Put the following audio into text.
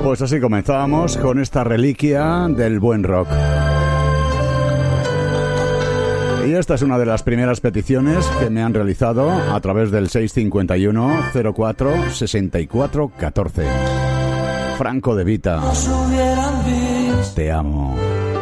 Pues así comenzábamos con esta reliquia del buen rock. Y esta es una de las primeras peticiones que me han realizado a través del 651 04 64 14. Franco De Vita. Te amo.